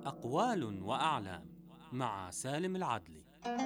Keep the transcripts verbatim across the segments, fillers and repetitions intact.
أقوال وأعلام مع سالم العدلي.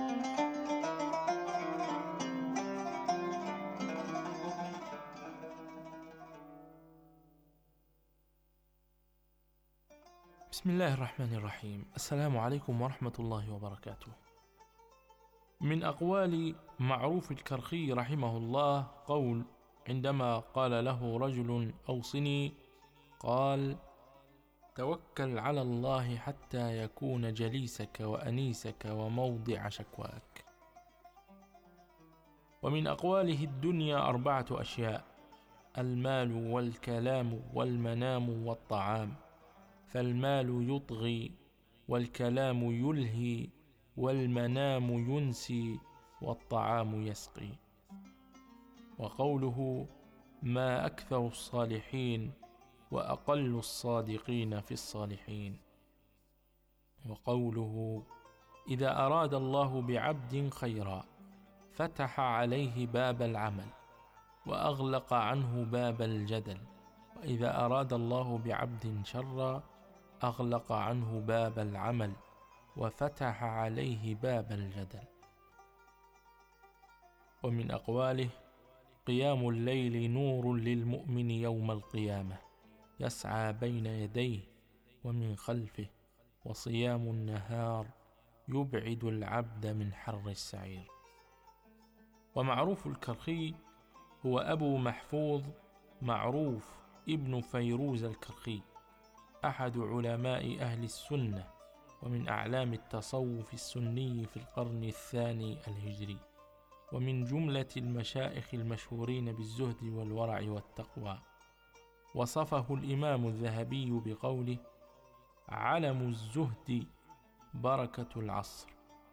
بسم الله الرحمن الرحيم. السلام عليكم ورحمة الله وبركاته. من أقوال معروف الكرخي رحمه الله قول: عندما قال له رجل أوصني، قال: توكل على الله حتى يكون جليسك وأنيسك وموضع شكواك. ومن أقواله: الدنيا أربعة أشياء: المال والكلام والمنام والطعام، فالمال يطغي، والكلام يلهي، والمنام ينسي، والطعام يسقي. وقوله: ما أكثر الصالحين وأقل الصادقين في الصالحين. وقوله: إذا أراد الله بعبد خيرا فتح عليه باب العمل وأغلق عنه باب الجدل، وإذا أراد الله بعبد شرا أغلق عنه باب العمل وفتح عليه باب الجدل. ومن أقواله: قيام الليل نور للمؤمن يوم القيامة، يسعى بين يديه ومن خلفه، وصيام النهار يبعد العبد من حر السعير. ومعروف الكرخي هو أبو محفوظ معروف ابن فيروز الكرخي، أحد علماء أهل السنة، ومن أعلام التصوف السني في القرن الثاني الهجري، ومن جملة المشائخ المشهورين بالزهد والورع والتقوى. وصفه الإمام الذهبي بقوله: علم الزهد بركة العصر.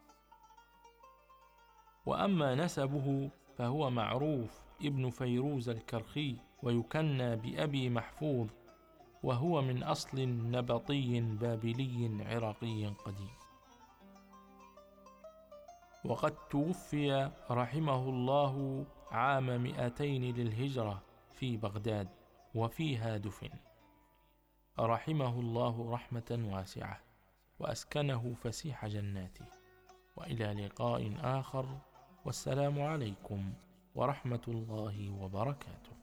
وأما نسبه فهو معروف ابن فيروز الكرخي، ويكنى بأبي محفوظ، وهو من أصل نبطي بابلي عراقي قديم. وقد توفي رحمه الله عام مئتين للهجرة في بغداد، وفيها دفن، رحمه الله رحمة واسعة وأسكنه فسيح جناته. وإلى لقاء آخر، والسلام عليكم ورحمة الله وبركاته.